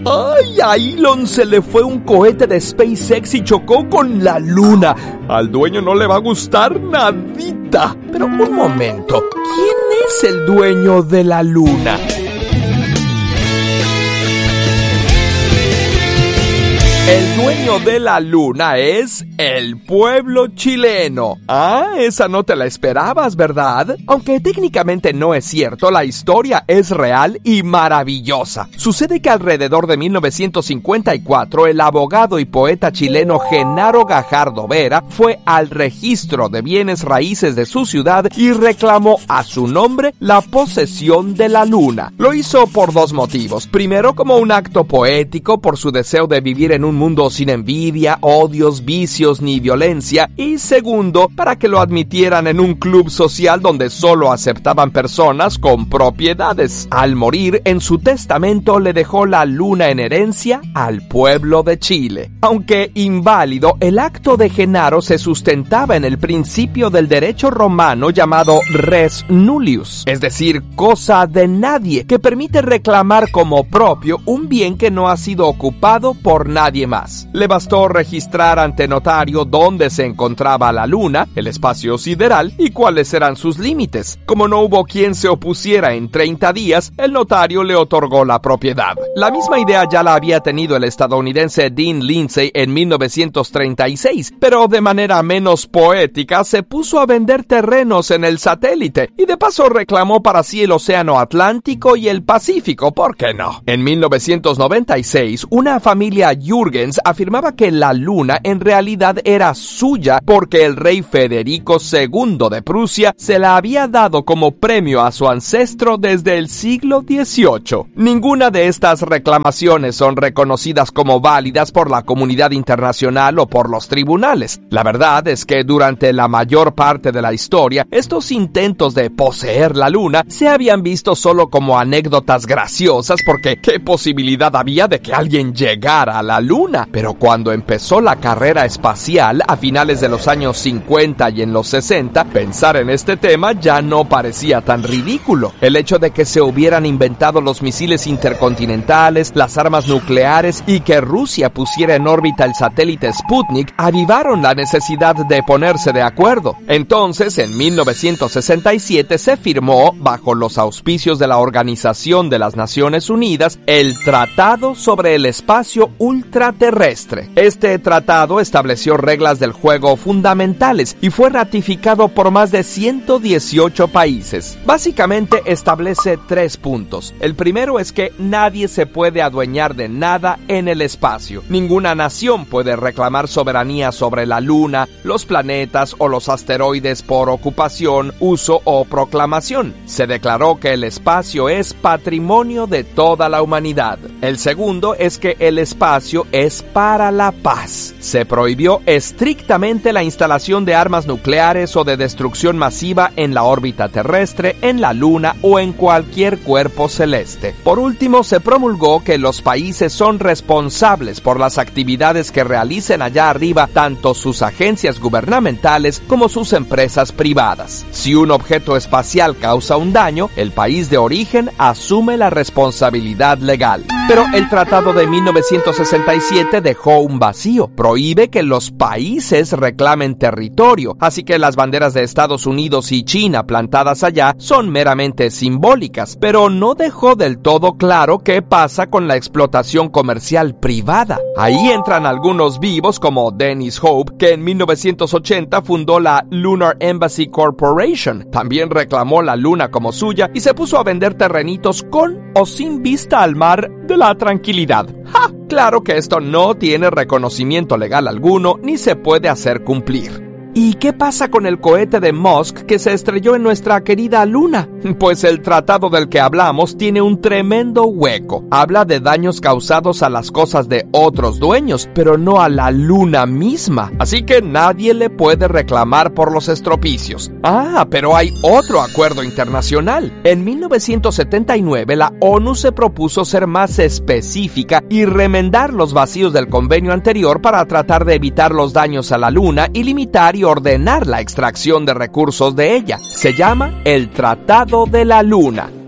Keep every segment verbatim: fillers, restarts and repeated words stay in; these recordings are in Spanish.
¡Ay! A Elon se le fue un cohete de SpaceX y chocó con la luna. Al dueño no le va a gustar nadita. Pero un momento, ¿quién es el dueño de la luna? El dueño de la luna es el pueblo chileno. Ah, esa no te la esperabas, ¿verdad? Aunque técnicamente no es cierto, la historia es real y maravillosa. Sucede que alrededor de mil novecientos cincuenta y cuatro, el abogado y poeta chileno Genaro Gajardo Vera fue al registro de bienes raíces de su ciudad y reclamó a su nombre la posesión de la luna. Lo hizo por dos motivos. Primero, como un acto poético por su deseo de vivir en un mundo sin envidia, odios, vicios ni violencia, y segundo, para que lo admitieran en un club social donde solo aceptaban personas con propiedades. Al morir, en su testamento le dejó la luna en herencia al pueblo de Chile. Aunque inválido, el acto de Genaro se sustentaba en el principio del derecho romano llamado res nullius, es decir, cosa de nadie, que permite reclamar como propio un bien que no ha sido ocupado por nadie más. Le bastó registrar ante notario dónde se encontraba la luna, el espacio sideral y cuáles eran sus límites. Como no hubo quien se opusiera en treinta días, el notario le otorgó la propiedad. La misma idea ya la había tenido el estadounidense Dean Lindsay en mil novecientos treinta y seis, pero de manera menos poética se puso a vender terrenos en el satélite y de paso reclamó para sí el océano Atlántico y el Pacífico, ¿por qué no? En mil novecientos noventa y seis, una familia Jürgens afirmaba que la luna en realidad era suya porque el rey Federico segundo de Prusia se la había dado como premio a su ancestro desde el siglo dieciocho. Ninguna de estas reclamaciones son reconocidas como válidas por la comunidad internacional o por los tribunales. La verdad es que durante la mayor parte de la historia, estos intentos de poseer la luna se habían visto solo como anécdotas graciosas porque ¿qué posibilidad había de que alguien llegara a la luna? Pero cuando empezó la carrera espacial a finales de los años cincuenta y en los sesenta, pensar en este tema ya no parecía tan ridículo. El hecho de que se hubieran inventado los misiles intercontinentales, las armas nucleares y que Rusia pusiera en órbita el satélite Sputnik avivaron la necesidad de ponerse de acuerdo. Entonces, en mil novecientos sesenta y siete se firmó, bajo los auspicios de la Organización de las Naciones Unidas, el Tratado sobre el Espacio Ultraterrestre. Este tratado estableció reglas del juego fundamentales y fue ratificado por más de ciento dieciocho países. Básicamente establece tres puntos. El primero es que nadie se puede adueñar de nada en el espacio. Ninguna nación puede reclamar soberanía sobre la luna, los planetas o los asteroides por ocupación, uso o proclamación. Se declaró que el espacio es patrimonio de toda la humanidad. El segundo es que el espacio es para la paz. Se prohibió estrictamente la instalación de armas nucleares o de destrucción masiva en la órbita terrestre, en la luna o en cualquier cuerpo celeste. Por último, se promulgó que los países son responsables por las actividades que realicen allá arriba tanto sus agencias gubernamentales como sus empresas privadas. Si un objeto espacial causa un daño, el país de origen asume la responsabilidad legal. Pero el Tratado de mil novecientos sesenta y siete dejó un vacío. Prohíbe que los países reclamen territorio, así que las banderas de Estados Unidos y China plantadas allá son meramente simbólicas, pero no dejó del todo claro qué pasa con la explotación comercial privada. Ahí entran algunos vivos como Dennis Hope, que en mil novecientos ochenta fundó la Lunar Embassy Corporation. También reclamó la luna como suya y se puso a vender terrenitos con o sin vista al mar de la tranquilidad. ¡Ja! Claro que esto no tiene reconocimiento legal alguno ni se puede hacer cumplir. ¿Y qué pasa con el cohete de Musk que se estrelló en nuestra querida luna? Pues el tratado del que hablamos tiene un tremendo hueco. Habla de daños causados a las cosas de otros dueños, pero no a la luna misma. Así que nadie le puede reclamar por los estropicios. Ah, pero hay otro acuerdo internacional. En mil novecientos setenta y nueve, la ONU se propuso ser más específica y remendar los vacíos del convenio anterior para tratar de evitar los daños a la luna y limitar y ordenar la extracción de recursos de ella. Se llama el Tratado de la Luna.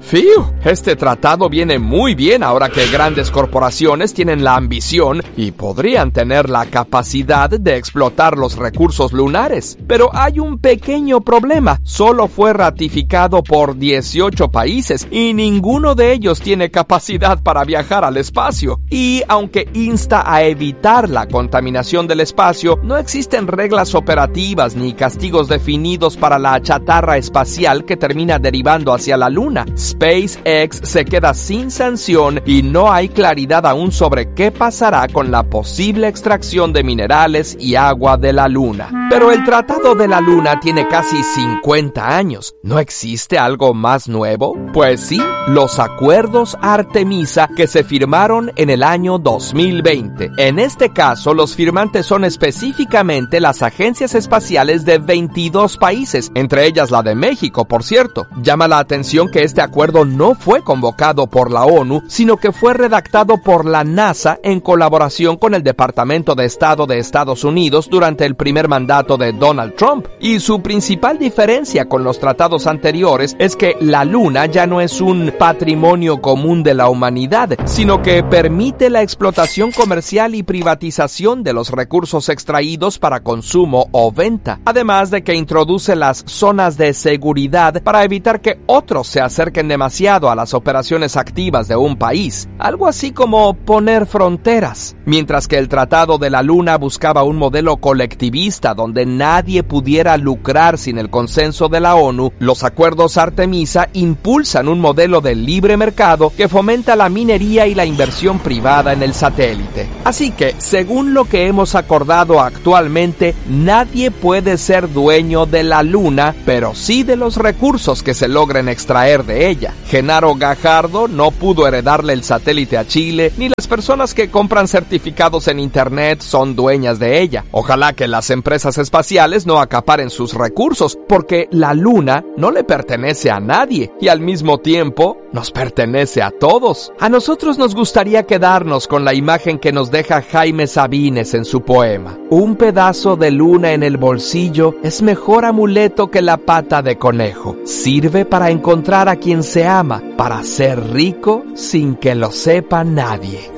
Fiu, este tratado viene muy bien ahora que grandes corporaciones tienen la ambición y podrían tener la capacidad de explotar los recursos lunares. Pero hay un pequeño problema, solo fue ratificado por dieciocho países y ninguno de ellos tiene capacidad para viajar al espacio. Y aunque insta a evitar la contaminación del espacio, no existen reglas operativas ni castigos definidos para la chatarra espacial que termina derivando hacia la Luna. SpaceX se queda sin sanción y no hay claridad aún sobre qué pasará con la posible extracción de minerales y agua de la Luna. Pero el Tratado de la Luna tiene casi cincuenta años. ¿No existe algo más nuevo? Pues sí, los acuerdos Artemisa que se firmaron en el año dos mil veinte. En este caso, los firmantes son específicamente las agencias espaciales de veintidós países, entre ellas la de México, por cierto. Llama la atención que este acuerdo no fue convocado por la ONU, sino que fue redactado por la NASA en colaboración con el Departamento de Estado de Estados Unidos durante el primer mandato de Donald Trump. Y su principal diferencia con los tratados anteriores es que la Luna ya no es un patrimonio común de la humanidad, sino que permite la explotación comercial y privatización de los recursos extraídos para consumo o venta, además de que introduce las zonas de seguridad para evitar que otros se acerquen demasiado a las operaciones activas de un país, algo así como poner fronteras. Mientras que el Tratado de la Luna buscaba un modelo colectivista donde nadie pudiera lucrar sin el consenso de la ONU, los acuerdos Artemisa impulsan un modelo de libre mercado que fomenta la minería y la inversión privada en el satélite. Así que, según lo que hemos acordado actualmente, nadie puede ser dueño de la Luna, pero sí de los recursos que se logren extraer de ella. Genaro Gajardo no pudo heredarle el satélite a Chile, ni las personas que compran certificados en internet son dueñas de ella. Ojalá que las empresas espaciales no acaparen sus recursos, porque la Luna no le pertenece a nadie y al mismo tiempo nos pertenece a todos. A nosotros nos gustaría quedarnos con la imagen que nos deja Jaime Sabines en su poema. Un pedazo de luna en el bolsillo es mejor amuleto que la pata de conejo. Sirve para encontrar a quien se ama, para ser rico sin que lo sepa nadie.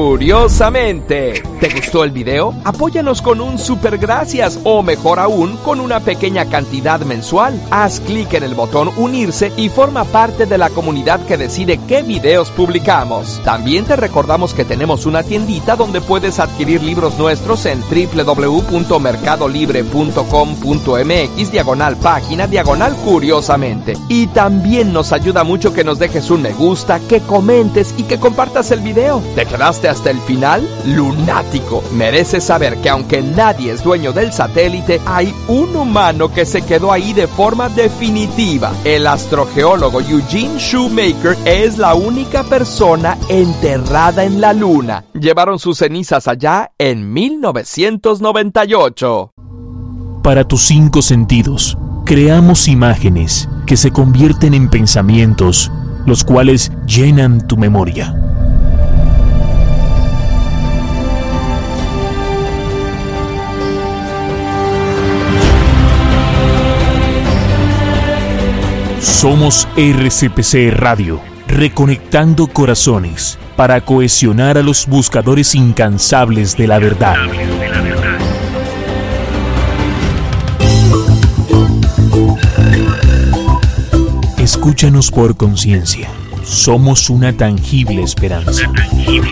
Curiosamente, ¿te gustó el video? Apóyanos con un super gracias o mejor aún, con una pequeña cantidad mensual. Haz clic en el botón unirse y forma parte de la comunidad que decide qué videos publicamos. También te recordamos que tenemos una tiendita donde puedes adquirir libros nuestros en doble u doble u doble u punto mercado libre punto com punto m x diagonal página diagonal curiosamente. Y también nos ayuda mucho que nos dejes un me gusta, que comentes y que compartas el video. ¿Te quedaste hasta el final? Lunático. Mereces saber que aunque nadie es dueño del satélite, hay un humano que se quedó ahí de forma definitiva. El astrogeólogo Eugene Shoemaker es la única persona enterrada en la Luna. Llevaron sus cenizas allá en mil novecientos noventa y ocho. Para tus cinco sentidos, creamos imágenes que se convierten en pensamientos, los cuales llenan tu memoria. Somos R C P C Radio, reconectando corazones para cohesionar a los buscadores incansables de la verdad. Escúchanos por conciencia. Somos una tangible esperanza.